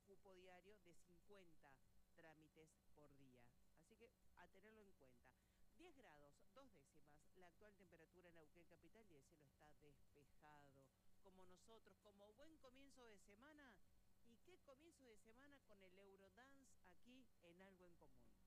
cupo diario de 50 trámites por día. Así que a tenerlo en cuenta. 10 grados, 2 décimas, la actual temperatura en Neuquén Capital y el cielo está despejado. Como nosotros, como buen comienzo de semana. ¿Y qué comienzo de semana con el Eurodance aquí en Algo en Común?